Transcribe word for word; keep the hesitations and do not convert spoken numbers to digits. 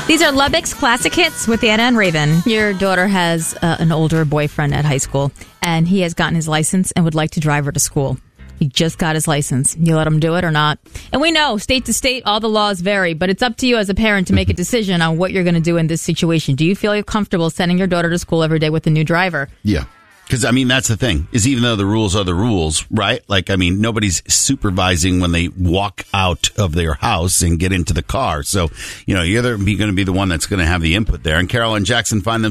These are Lubbock's classic hits with Anna and Raven. Your daughter has uh, an older boyfriend at high school, and he has gotten his license and would like to drive her to school. He just got his license. You let him do it or not? And we know, state to state, all the laws vary, but it's up to you as a parent to make a decision on what you're going to do in this situation. Do you feel comfortable sending your daughter to school every day with a new driver? Yeah. Because, I mean, that's the thing, is even though the rules are the rules, right? Like, I mean, nobody's supervising when they walk out of their house and get into the car. So, you know, you're going to be the one that's going to have the input there. And Carol and Jackson find them